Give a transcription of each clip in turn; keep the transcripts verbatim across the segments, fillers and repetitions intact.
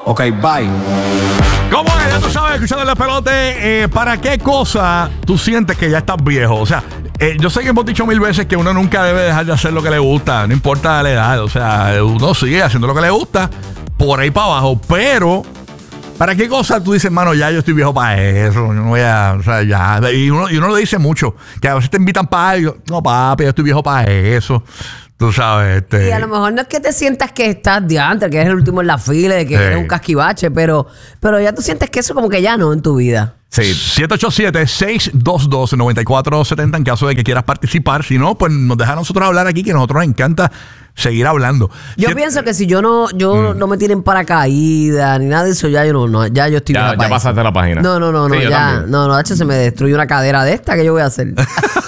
Ok, bye. ¿Cómo es? Ya tú sabes, escuchando el pelote, eh, ¿para qué cosa tú sientes que ya estás viejo? O sea, eh, yo sé que hemos dicho mil veces que uno nunca debe dejar de hacer lo que le gusta, no importa la edad. O sea, uno sigue haciendo lo que le gusta por ahí para abajo, pero ¿para qué cosa tú dices, mano, ya yo estoy viejo para eso? Yo no voy a, o sea, ya. Y uno, y uno lo dice mucho, que a veces te invitan para algo. No, papi, yo estoy viejo para eso. Tú sabes, este. Y a lo mejor no es que te sientas que estás de antes, que eres el último en la fila, de que Sí. eres un casquivache, pero, pero ya tú sientes que eso como que ya no en tu vida. Sí. siete ocho siete, seis dos dos, nueve cuatro siete cero en caso de que quieras participar. Si no, pues nos deja a nosotros hablar aquí, que a nosotros nos encanta seguir hablando. Yo Siete- pienso que si yo no, yo Mm. no me tiren paracaídas ni nada de eso, ya yo no, no ya yo estoy Ya, vieja ya para pasaste eso. la página. No, no, no, no, Sí, yo ya, también. no, no, hecho, se me destruye una cadera de esta que yo voy a hacer.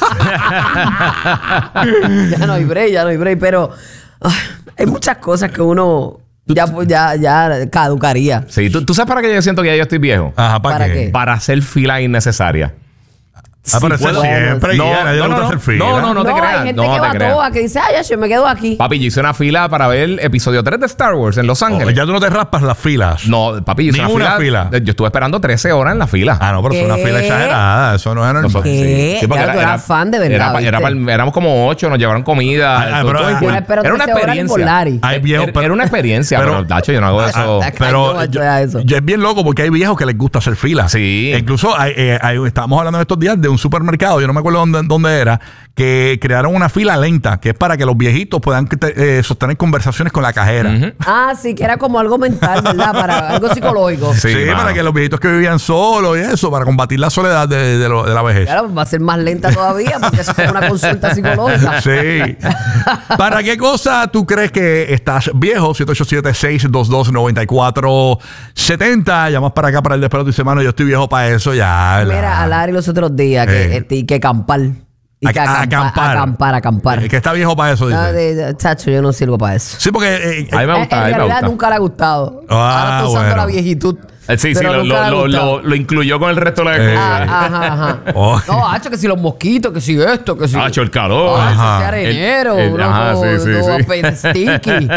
Ya no hay break, ya no hay break, pero ah, hay muchas cosas que uno ya, pues, ya, ya caducaría. Sí, ¿tú, tú sabes para qué yo siento que ya yo estoy viejo? Ajá, ¿para, ¿Para qué? qué? Para hacer fila innecesaria. Ah, pero eso bueno, siempre. no, ya, nadie no, le gusta no, hacer fila. no, no, no te creas, hay gente no que te va creas. toda, que dice, ay, ya, yo me quedo aquí. Papi, yo hice una fila para ver el episodio tres de Star Wars en Los Oh, Ángeles. ya tú no te raspas las filas. No, papi, yo hice Ni una una fila, fila. Yo estuve esperando trece horas en la fila. Ah, no, pero es una ¿Qué? fila exagerada. Eso no es normal. Nosotros- ¿Qué? porque Ya tú eras fan de verdad, era pa- era ¿viste? pa- éramos como ocho, nos llevaron comida. Ah, ah, todo- pero- todo ah, incluido. yo espero era una trece horas ni por experiencia. Lari. Hay viejos, Era, pero- era una experiencia, pero- pero, Dacho, yo no hago eso. Ah, Pero Ay, yo- no, eso. yo es bien loco porque hay viejos que les gusta hacer fila. Sí. E incluso hay, eh, hay- estábamos hablando en estos días de un supermercado, yo no me acuerdo dónde, dónde era, que crearon una fila lenta, que es para que los viejitos puedan eh, sostener conversaciones con la cajera. Ujú. Ah, sí, que era como algo mental, ¿verdad? Para algo psicológico. Sí, Sí, para mano. que los viejitos que vivían solos y eso, para combatir la soledad de, de lo- de la vejez. Claro, va a ser más lenta todavía porque eso es como una consulta psicológica. Sí. ¿Para qué cosa tú crees que estás viejo? siete ocho siete, seis dos dos, nueve cuatro siete cero. Llamas para acá para el despelote y dice, mano, yo estoy viejo para eso ya. ¿verdad? Mira, a Lari los otros días que, Eh. este, y que acampar. Y A- que a- acampa- acampar. Acampar, acampar. Eh, que está viejo para eso, dice. No, de- de- chacho, yo no sirvo para eso. Sí, porque... eh, A mí me En- gusta, en a mí me realidad gusta. nunca le ha gustado. Ah, Ahora está usando bueno. la viejitud. Eh, Sí, sí, pero lo, nunca le ha lo, lo, gustado. lo, lo incluyó con el resto de la Eh. Ah, cosas. ajá, ajá. Oh. No, hacho, que si los mosquitos, que si esto, que si. Hacho, el calor. Ah, Ajá. ese arenero, El- el- uno ajá, no- sí, sí, no sí. apende sticky.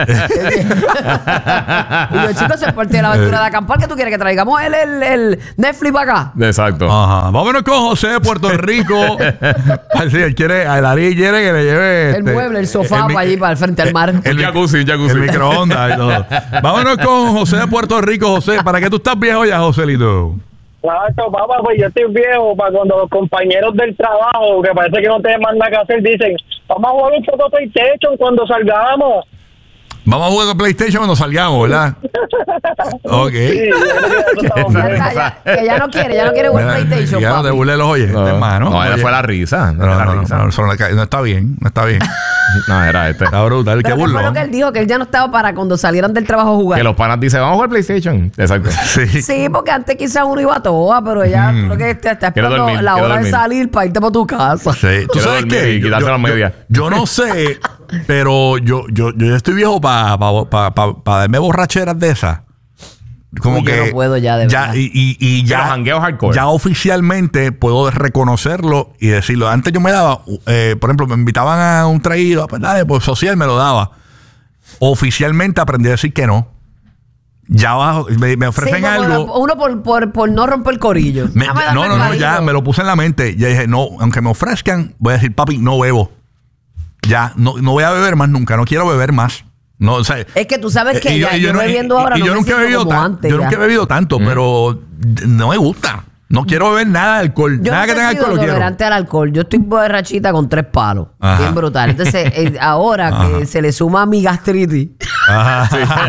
Y yo, chicos, se parte de la aventura de acampar. ¿Qué tú quieres que traigamos el, el, el Netflix para acá? Exacto. Ajá. Vámonos con José de Puerto Rico. Así, él quiere, a Darí quiere que le lleve El este, mueble, el sofá mi- para allí, para el frente al mar. el, Un jacuzzi, un jacuzzi. el microondas y todo. Vámonos con José de Puerto Rico. José, ¿para qué tú estás viejo ya, Joselito? Claro, papá, pues yo estoy viejo para cuando los compañeros del trabajo, que parece que no tienen más nada que hacer, dicen, vamos a jugar un poco PlayStation cuando salgamos. Vamos a jugar con PlayStation cuando salgamos, ¿verdad? Ok. Sí, yo creo que eso está Ya bien. está, ya- que ya no quiere, ya no quiere jugar Mira, PlayStation, ya no te papi. burles los oyentes, No, hermano. no, era Oye. fue la risa. No, era no, la no, risa. no, eso no, le cae- no está bien, no está bien. No, era este. Está brutal, el que Pero ¿qué fue burló. lo que él dijo? Que él ya no estaba para cuando salieran del trabajo a jugar. Que los panas dicen, vamos a jugar PlayStation. Exacto. Sí. Sí, porque antes quizás uno iba a toa, pero ya creo que te está Quiero esperando dormir, la quiero hora de dormir. salir para irte para tu casa. Sí. ¿Tú Quiero sabes dormir qué? y Yo, quitarse yo- las medias. yo- yo no sé, pero yo, yo, yo ya estoy viejo para pa, pa, pa, pa darme borracheras de esas. Como Uy, yo que no puedo ya, de verdad. y, y, y Pero ya, jangueo hardcore. ya oficialmente puedo reconocerlo y decirlo. Antes yo me daba, eh, por ejemplo, me invitaban a un traído, pues dale, pues social me lo daba. Oficialmente aprendí a decir que no. Ya abajo, me, me ofrecen Sí, como algo. la- uno por, por, por no romper el corillo. Me- Dame, ya- dame no, el no, no, marido. ya me lo puse en la mente. Ya dije, no, aunque me ofrezcan, voy a decir, papi, no bebo. Ya, no, no voy a beber más nunca, no quiero beber más. No, o sea, Es que tú sabes que y ya, yo, no- bebiendo y- ahora y no yo me nunca he siento bebido como tan- antes yo ya. nunca he bebido tanto, pero no me gusta. No quiero beber nada de alcohol. Yo nada que nunca tenga he sido alcohol lo quiero. tolerante al alcohol. Yo estoy borrachita con tres palos. Ajá. Bien brutal. Entonces, eh, ahora que se le suma a mi gastritis, Ajá.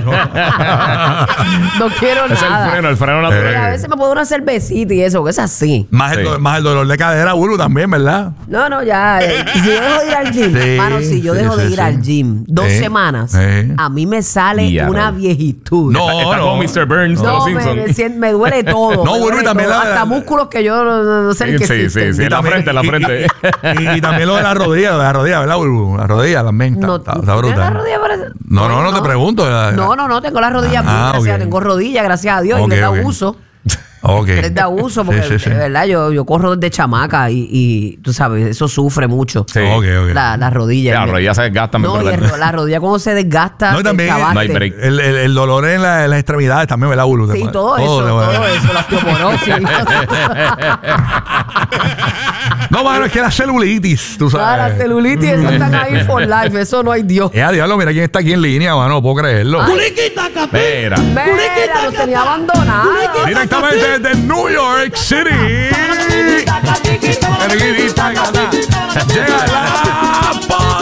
no quiero Es el nada. freno, el freno Y natural. a veces me puedo una cervecita y eso, porque es así. más, el, Sí. do- más el dolor de cadera, Bulu, también, ¿verdad? No, no, ya. eh, Si yo dejo de ir al gym, Sí, mano, si yo sí, dejo de sí, ir sí. al gym dos Sí, semanas, sí. a mí me sale Ya, una no. viejitud. No, Está no. como mister Burns de los No, me, me, Simpsons. sien- me duele todo. No, me bueno, y duele también todo. la- Hasta músculos que yo no, no- no sé ni Sí, que sí, existen. sí, sí. En la frente, en la y- frente. Y, y- y también lo de la rodilla, lo de la rodilla, ¿verdad, Bulu? La rodilla también está, No, está, ¿tú está tienes brutal. la rodilla para- No, no, no te pregunto. La- No, no, no, tengo las rodillas Ah, bien, gracias, ok. tengo rodillas, gracias a Dios, Ok, y le da ok. uso. Okay. Eres de abuso, porque Sí, sí, sí. de verdad yo, yo corro desde chamaca y, y tú sabes, eso sufre mucho. Sí. Ok, ok. La, la rodilla. La rodilla se desgasta. No, muy y el brutal. ro- la rodilla cuando se desgasta, No, y también te acabaste. no hay break. El, el, el dolor en, la- en las extremidades también, ¿verdad, Bulu? Sí, todo, eso, te- todo eso, la osteoporosis. No, mano, es que la celulitis, tú Claro, sabes. la celulitis, eso están ahí for life, eso no hay Dios. Eh, a diablo, mira quién está aquí en línea, mano, no puedo creerlo. Mira. Mira, los tenía abandonados. Directamente desde New York City. Llega la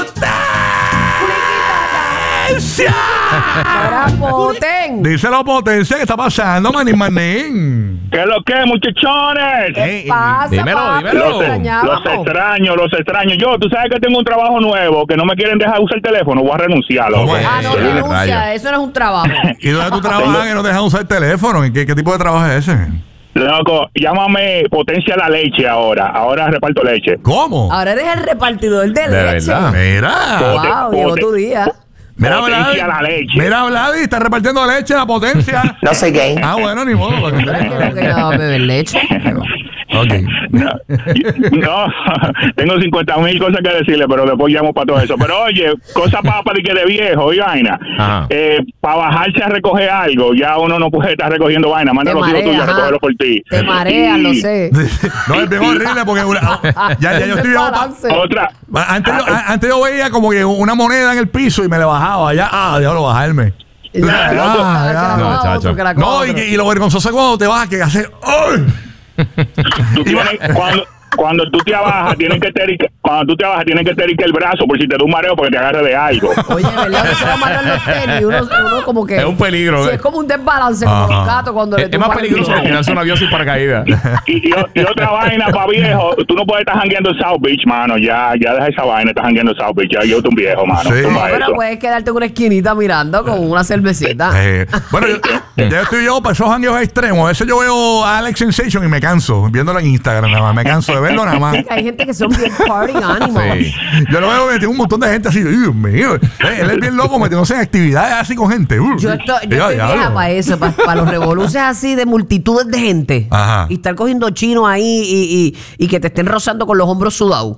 potencia. Ahora Poten. Díselo, potencia, ¿qué está pasando, manín, manín? ¿Qué es lo que, muchachones? ¿Qué pasa, dímelo, papi? dímelo. Te Los, extrañábamos. los extraño, los extraño. Yo, tú sabes que tengo un trabajo nuevo, que no me quieren dejar usar el teléfono, voy a renunciar. loco. ¿Cómo es? Ah, no, Sí, renuncia, rayo. eso no es un trabajo. ¿Y dónde tú trabajas que no te dejan usar el teléfono? ¿Y qué, qué tipo de trabajo es ese? Loco, llámame Potencia la Leche ahora. Ahora reparto leche. ¿Cómo? Ahora eres el repartidor de, De leche. verdad. Mira. Wow, llegó tu día. Mira, Potencia Vladi. la leche. Mira, Vladi, está repartiendo leche a potencia. No soy gay. Ah, bueno, ni modo. ¿Tú crees que no quería beber leche? Ok. No, no, tengo cincuenta mil cosas que decirle, pero después llamo para todo eso. Pero oye, cosa para pa de que de viejo y vaina. Ajá. Eh, para bajarse a recoger algo, ya uno no puede estar recogiendo vaina. Manda a Te los hijos mareas, tuyos a ajá. recogerlo por ti. Te mareas, Y lo sé. No, es bien horrible porque una- ya, ya yo estoy viejo pa- Balance. Otra, Antes yo, a- antes yo veía como que una moneda en el piso y me le bajaba. Ya, ah, diablo, bajarme. Ya, Ah, ya, ya. ya, No, ya, chacho. que la No, coja y, otro. que- y lo vergonzoso es cuando te bajas que hace. ¡Ay! tú tienes, cuando, cuando tú te abajas, tienen que tener, cuando tú te abajas, tienen que tener el brazo por si te da un mareo porque te agarre de algo. Oye, ¿verdad? Uno se va a amarrar los tenis. Uno, uno como que. Es un peligro, Sí, eh. es como un desbalance, como Ajá. los gatos cuando le Es, es más tumban el peligroso que pie. tirarse un avión sin paracaídas. Y, y, y otra vaina para viejo, tú no puedes estar jangueando en South Beach, mano. Ya, ya deja esa vaina, estás jangueando en South Beach. Ya yo estoy un viejo, mano. Sí. Toma No, pero eso. puedes quedarte en una esquinita mirando con una cervecita. Eh, bueno, yo, ya estoy yo para esos jangueos extremos. A veces yo veo a Alex Sensation y me canso viéndolo en Instagram nada más. Me canso de verlo nada más. Hay gente que son bien party animals. Sí. Yo lo veo que tiene un montón de gente así. Dios mío. Eh, él es bien loco metiéndose en actividades así con gente. Uh, Yo estoy, yo digo, estoy diablo. vieja para eso, para, los revoluces así de multitudes de gente. Ajá. Y estar cogiendo chinos ahí y, y, y que te estén rozando con los hombros sudados.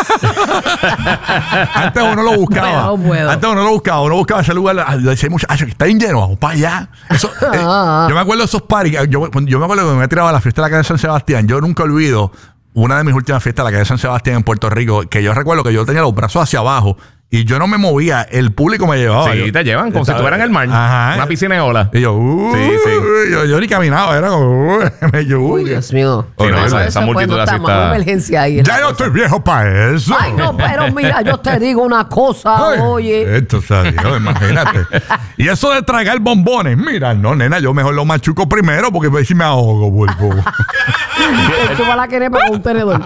Antes uno lo buscaba. No puedo. Antes uno lo buscaba. Uno buscaba ese lugar. ah, Decía mucho, "Ay, que está bien lleno, vamos para allá." Eso, eh, Ah. yo me acuerdo de esos parties. Yo, cuando- yo me acuerdo que me tiraba a la fiesta de la calle San Sebastián. Yo nunca olvido una de mis últimas fiestas de la calle San Sebastián en Puerto Rico. Que yo recuerdo que yo tenía los brazos hacia abajo y yo no me movía. El público me llevaba. Sí, Yo- te llevan como si estaba- estuvieran en el mar. Ajá. Una piscina de olas. Y yo, uh, Sí, sí. Yo, yo ni caminaba. Era como, uh, me yo, Uy, uh, Dios mío. Sí, no, Eso- esa- eso esa después multitud no así está más está- emergencia ahí. en ya la yo cosa. estoy viejo para eso. Ay, no, pero mira, yo te digo una cosa, Ay, oye. Esto, ¿sabes? Dios, imagínate. Y eso de tragar bombones, mira, no, nena, yo mejor lo machuco primero porque si me ahogo, vuelvo. Te chupa la quenepa con un tenedor.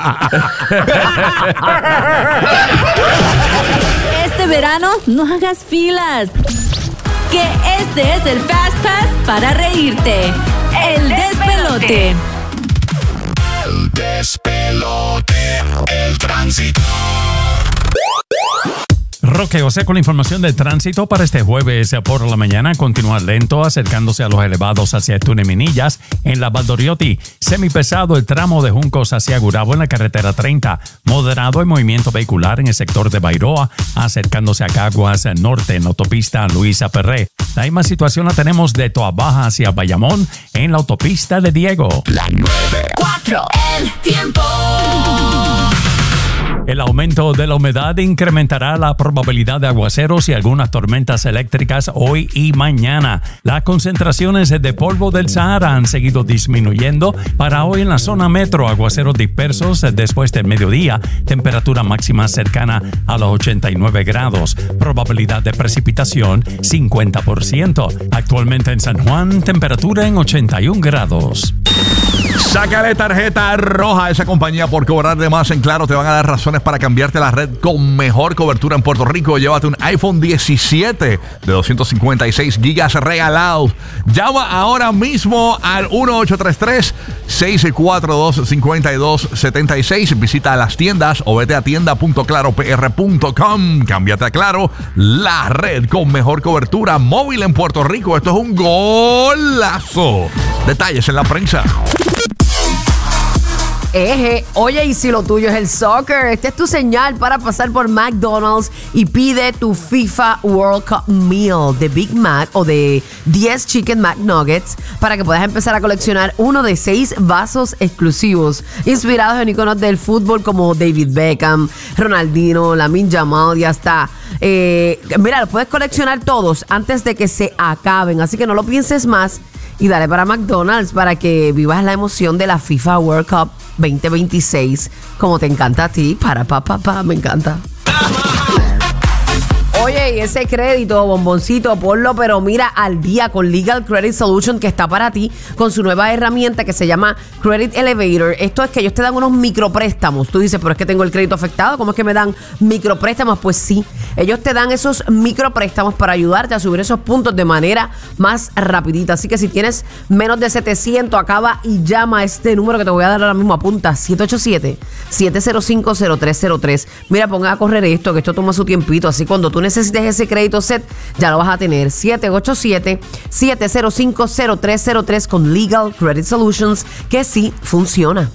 Este verano no hagas filas. Que este es el Fast Pass para reírte. El despelote. El despelote, el tránsito. Roque José con la información de tránsito para este jueves por la mañana. Continúa lento acercándose a los elevados hacia Túnez Minillas en la Valdoriotti. Semipesado el tramo de Juncos hacia Gurabo en la carretera treinta. Moderado el movimiento vehicular en el sector de Bairoa acercándose a Caguas Norte en la autopista Luisa Perré. La misma situación la tenemos de Toa Baja hacia Bayamón en la autopista de Diego. La nueve. Cuatro. El tiempo. El aumento de la humedad incrementará la probabilidad de aguaceros y algunas tormentas eléctricas hoy y mañana. Las concentraciones de polvo del Sahara han seguido disminuyendo. Para hoy en la zona metro, aguaceros dispersos después del mediodía. Temperatura máxima cercana a los ochenta y nueve grados. Probabilidad de precipitación cincuenta por ciento. Actualmente en San Juan, temperatura en ochenta y un grados. Sácale tarjeta roja a esa compañía por cobrar de más en Claro. Te van a dar razones para cambiarte a la red con mejor cobertura en Puerto Rico. Llévate un iPhone diecisiete de doscientos cincuenta y seis gigas regalados. Llama ahora mismo al uno ocho tres tres, seis cuatro dos, cinco dos siete seis. Visita las tiendas o vete a tienda punto claro p r punto com. Cámbiate a Claro, la red con mejor cobertura móvil en Puerto Rico. Esto es un golazo. Detalles en la prensa. eje. Oye, y si lo tuyo es el soccer, esta es tu señal para pasar por McDonald's y pide tu FIFA World Cup Meal de Big Mac o de diez Chicken McNuggets para que puedas empezar a coleccionar uno de seis vasos exclusivos inspirados en iconos del fútbol como David Beckham, Ronaldinho, Lamine Yamal y hasta... Eh, mira, lo puedes coleccionar todos antes de que se acaben, así que no lo pienses más y dale para McDonald's para que vivas la emoción de la FIFA World Cup veinte veintiséis como te encanta a ti. Para pa pa pa, me encanta. Oye, y ese crédito, bomboncito, ponlo, pero mira, al día con Legal Credit Solution, que está para ti con su nueva herramienta que se llama Credit Elevator. Esto es que ellos te dan unos micropréstamos. Tú dices, pero es que tengo el crédito afectado, ¿cómo es que me dan micropréstamos? Pues sí, ellos te dan esos micropréstamos para ayudarte a subir esos puntos de manera más rapidita. Así que si tienes menos de setecientos, acaba y llama a este número que te voy a dar ahora mismo. Apunta, siete ocho siete, siete cero cinco, cero tres cero tres. Mira, ponga a correr esto, que esto toma su tiempito. Así cuando tú necesites ese crédito set, ya lo vas a tener. siete ocho siete, siete cero cinco, cero tres cero tres con Legal Credit Solutions, que sí funciona.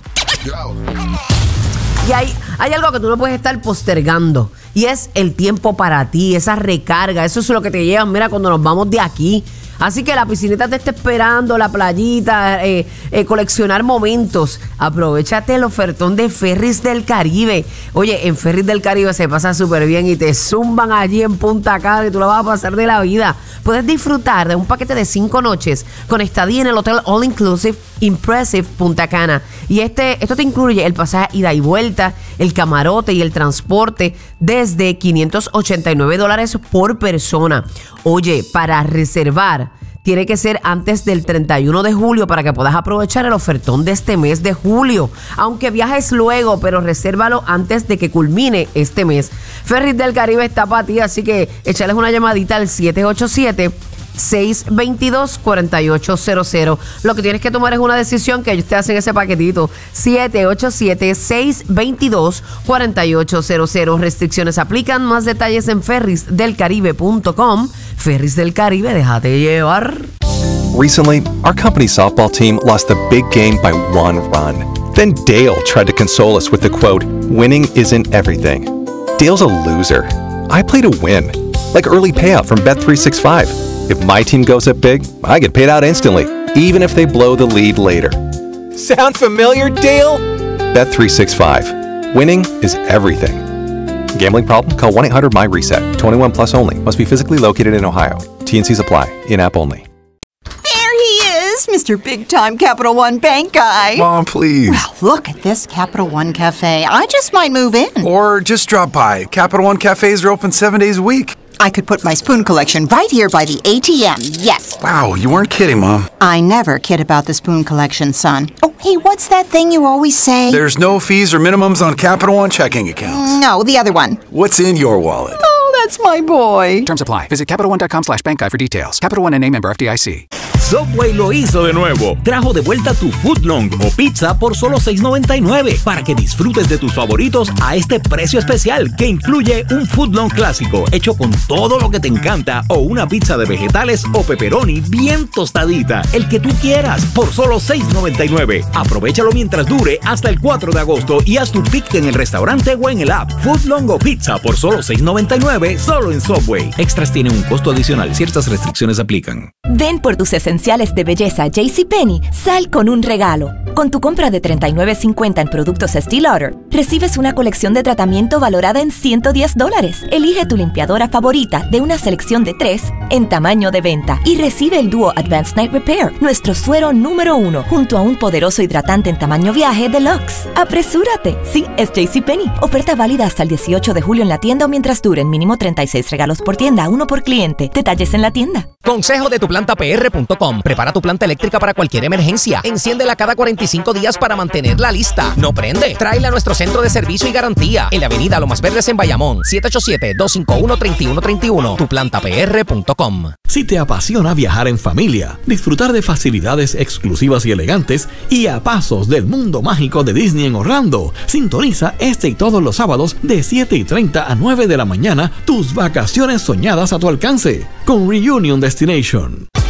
Y hay, hay algo que tú no puedes estar postergando, y es el tiempo para ti, esa recarga. Eso es lo que te llevan, mira, cuando nos vamos de aquí. Así que la piscinita te está esperando, la playita, eh, eh, coleccionar momentos. Aprovechate el ofertón de Ferris del Caribe. Oye, en Ferris del Caribe se pasa súper bien y te zumban allí en Punta Cana y tú la vas a pasar de la vida. Puedes disfrutar de un paquete de cinco noches con estadía en el Hotel All Inclusive Impressive Punta Cana. Y este, esto te incluye el pasaje ida y vuelta, el camarote y el transporte desde quinientos ochenta y nueve dólares por persona. Oye, para reservar tiene que ser antes del treinta y uno de julio para que puedas aprovechar el ofertón de este mes de julio. Aunque viajes luego, pero resérvalo antes de que culmine este mes. Ferris del Caribe está para ti, así que échales una llamadita al siete ocho siete, seis dos dos, cuatro ocho cero cero. Lo que tienes que tomar es una decisión que ellos te hacen ese paquetito. siete ocho siete, seis dos dos, cuatro ocho cero cero. Restricciones aplican. Más detalles en ferris del caribe punto com. Ferris del Caribe, déjate llevar. Recently, our company's softball team lost a big game by one run. Then Dale tried to console us with the quote, "Winning isn't everything." Dale's a loser. I play to win, like early payout from Bet three sixty-five. If my team goes up big, I get paid out instantly, even if they blow the lead later. Sound familiar, Dale? Bet three sixty-five. Winning is everything. Gambling problem? Call one eight hundred my reset. twenty-one plus only. Must be physically located in Ohio. T and C's apply. In-app only. There he is, Mister Big Time Capital One Bank Guy. Mom, please. Well, look at this Capital One Cafe. I just might move in. Or just drop by. Capital One cafes are open seven days a week. I could put my spoon collection right here by the A T M, yes. Wow, you weren't kidding, Mom. I never kid about the spoon collection, son. Oh, hey, what's that thing you always say? There's no fees or minimums on Capital One checking accounts. No, the other one. What's in your wallet? Oh, that's my boy. Terms apply. Visit CapitalOne.com slash bank guy for details. Capital One N A member F D I C. Subway lo hizo de nuevo. Trajo de vuelta tu footlong o pizza por solo seis noventa y nueve para que disfrutes de tus favoritos a este precio especial que incluye un footlong clásico hecho con todo lo que te encanta o una pizza de vegetales o pepperoni bien tostadita, el que tú quieras, por solo seis noventa y nueve. Aprovéchalo mientras dure hasta el cuatro de agosto y haz tu pick en el restaurante o en el app. Footlong o pizza por solo seis noventa y nueve, solo en Subway. Extras tienen un costo adicional. Ciertas restricciones aplican. Ven por tus esenciales de belleza JCPenney, sal con un regalo. Con tu compra de treinta y nueve cincuenta en productos Estée Lauder, recibes una colección de tratamiento valorada en ciento diez dólares. Elige tu limpiadora favorita de una selección de tres en tamaño de venta y recibe el dúo Advanced Night Repair, nuestro suero número uno, junto a un poderoso hidratante en tamaño viaje Deluxe. ¡Apresúrate! Sí, es JCPenney. Oferta válida hasta el dieciocho de julio en la tienda o mientras duren. Mínimo treinta y seis regalos por tienda, uno por cliente. Detalles en la tienda. Consejo de tu planta P R punto com. Prepara tu planta eléctrica para cualquier emergencia. Enciéndela cada cuarenta y cinco días para mantenerla lista. No prende. Tráela a nuestro centro de servicio y garantía en la avenida Lomas Verdes en Bayamón. siete ocho siete, dos cinco uno, tres uno tres uno. tu planta P R punto com. Si te apasiona viajar en familia, disfrutar de facilidades exclusivas y elegantes y a pasos del mundo mágico de Disney en Orlando, sintoniza este y todos los sábados de siete y treinta a nueve de la mañana tus vacaciones soñadas a tu alcance con Reunion Destination.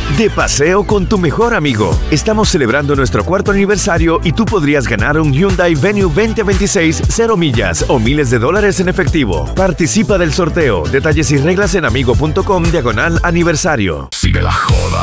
de paseo con tu mejor amigo. Estamos celebrando nuestro cuarto aniversario y tú podrías ganar un Hyundai Venue veinte veintiséis, cero millas o miles de dólares en efectivo. Participa del sorteo. Detalles y reglas en amigo punto com diagonal aniversario. Sigue la joda.